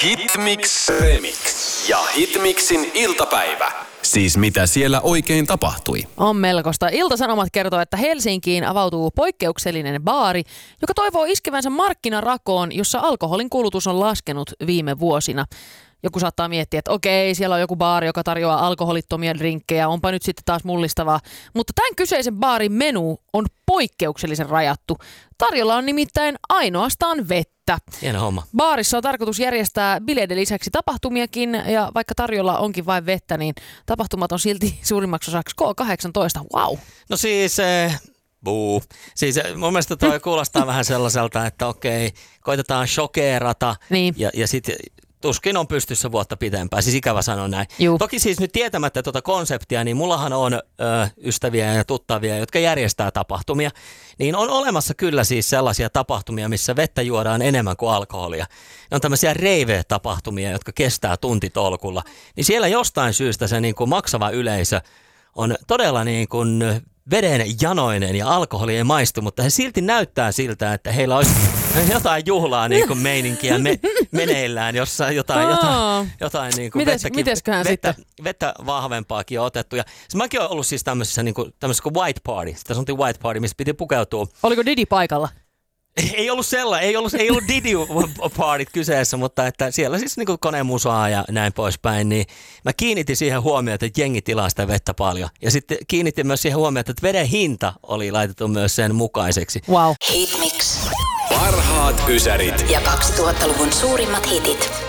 Hitmix Remix ja Hitmixin iltapäivä. Siis mitä siellä oikein tapahtui? On melkoista. Ilta-Sanomat kertoo, että Helsinkiin avautuu poikkeuksellinen baari, joka toivoo iskevänsä markkinarakoon, jossa alkoholin kulutus on laskenut viime vuosina. Joku saattaa miettiä, että okei, siellä on joku baari, joka tarjoaa alkoholittomia drinkkejä, onpa nyt sitten taas mullistavaa. Mutta tämän kyseisen baarin menu on poikkeuksellisen rajattu. Tarjolla on nimittäin ainoastaan vettä. Hieno homma. Baarissa on tarkoitus järjestää bileiden lisäksi tapahtumiakin, ja vaikka tarjolla onkin vain vettä, niin tapahtumat on silti suurimmaksi osaksi K18. Wow. No siis... Siis mun mielestä toi kuulostaa vähän sellaiselta, että okei, koitetaan shokeerata Niin. ja sitten tuskin on pystyssä vuotta pitempään. Siis ikävä sanoa näin. Juu. Toki siis nyt tietämättä tuota konseptia, niin mullahan on ystäviä ja tuttavia, jotka järjestää tapahtumia. Niin on olemassa kyllä siis sellaisia tapahtumia, missä vettä juodaan enemmän kuin alkoholia. Ne on tämmöisiä rave-tapahtumia, jotka kestää tuntitolkulla. Niin siellä jostain syystä se niin kuin maksava yleisö on todella niin kuin veden janoinen ja alkoholi ei maistu, mutta he silti näyttää siltä, että heillä olisi jotain juhlaa niin kuin meininkiä meneillään, jossa jotain niin kuin vettä vahvempaakin on otettu. Ja mäkin olen ollut siis tämmöisessä kuin white party, sitä sanottiin white party, missä piti pukeutua. Oliko Didi paikalla? Ei ollut sellainen, ei ollut Didi-partit kyseessä, mutta että siellä siis niin kuin konemusaa ja näin poispäin, niin mä kiinnitin siihen huomiota, että jengi tilaa sitä vettä paljon. Ja sitten kiinnitin myös siihen huomiota, että veden hinta oli laitettu myös sen mukaiseksi. Wow. Hitmix. Parhaat ysärit Ja 2000-luvun suurimmat hitit.